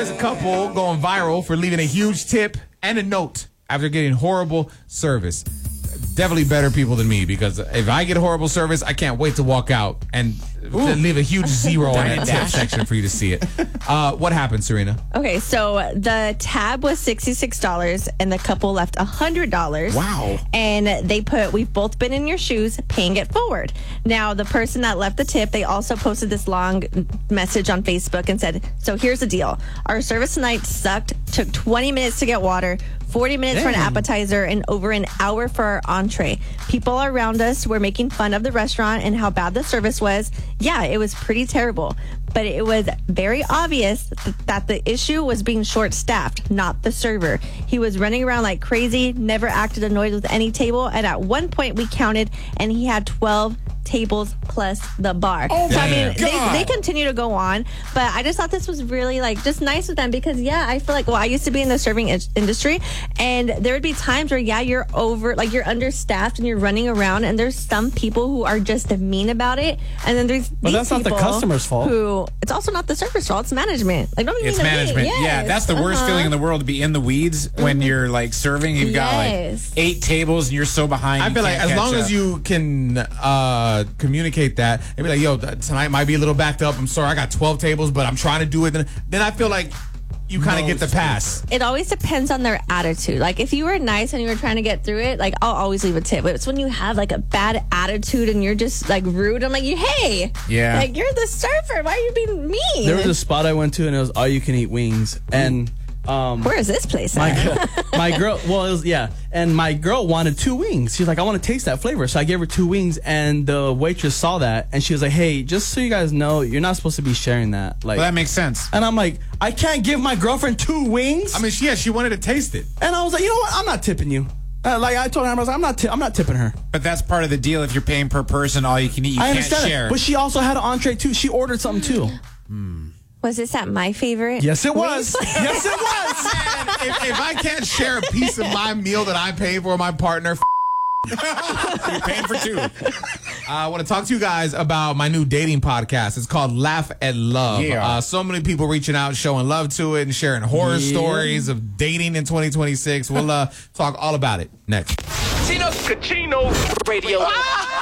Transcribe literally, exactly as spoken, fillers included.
There's a couple going viral for leaving a huge tip and a note after getting horrible service. Definitely better people than me, because if I get horrible service, I can't wait to walk out and leave a huge zero on that tip section for you to see it. Uh, what happened, Serena? Okay, so the tab was sixty-six dollars and the couple left one hundred dollars. Wow. And they put, "We've both been in your shoes, paying it forward." Now, the person that left the tip, they also posted this long message on Facebook and said, "So here's the deal. Our service tonight sucked, took twenty minutes to get water, forty minutes Dang. for an appetizer, and over an hour for our entree. People around us were making fun of the restaurant and how bad the service was. Yeah, it was pretty terrible. But it was very obvious th- that the issue was being short-staffed, not the server. He was running around like crazy, never acted annoyed with any table, and at one point we counted, and he had twelve tables plus the bar." Oh, so, my I mean, God. they, they continue to go on, but I just thought this was really, like, just nice of them, because, yeah, I feel like, well, I used to be in the serving in- industry, and there would be times where, yeah, you're over, like, you're understaffed, and you're running around, and there's some people who are just mean about it, and then there's But these that's not the people customer's fault. Who, it's also not the server's fault, it's management. Like, don't be It's mean to me. management. Yes. Yeah, that's the worst Uh-huh. feeling in the world, to be in the weeds when you're like serving. You've got Yes. like eight tables and you're so behind. I you feel like can't as catch long up. as you can uh, communicate that, and be like, "Yo, th- tonight might be a little backed up. I'm sorry, I got twelve tables, but I'm trying to do it." Then, then I feel like you kind of get the pass. It always depends on their attitude. Like, if you were nice and you were trying to get through it, like, I'll always leave a tip. But it's when you have, like, a bad attitude and you're just, like, rude. I'm like, hey, Yeah. like, you're the server. Why are you being mean? There was a spot I went to, and it was all you can eat wings. And um, Where is this place my at? girl, my girl, well, it was, yeah. And my girl wanted two wings. She's like, "I want to taste that flavor." So I gave her two wings, and the waitress saw that, and she was like, "Hey, just so you guys know, you're not supposed to be sharing that." Like, Well, that makes sense. and I'm like, I can't give my girlfriend two wings. I mean, she, yeah, she wanted to taste it. and I was like, you know what? I'm not tipping you. Uh, like I told her, I was like, I'm not, ti- I'm not tipping her. But that's part of the deal. If you're paying per person, all you can eat, you I can't understand share. it, but she also had an entree too. She ordered something too. Was this at my favorite? Yes, it was. Yes, it was. Man, if, if I can't share a piece of my meal that I pay for my partner, f- You're paying for two. I want to talk to you guys about my new dating podcast. It's called Laugh at Love. Yeah. Uh, so many people reaching out, showing love to it, and sharing horror Yeah. stories of dating in twenty twenty-six. We'll uh, talk all about it next. Tino Cucino Radio.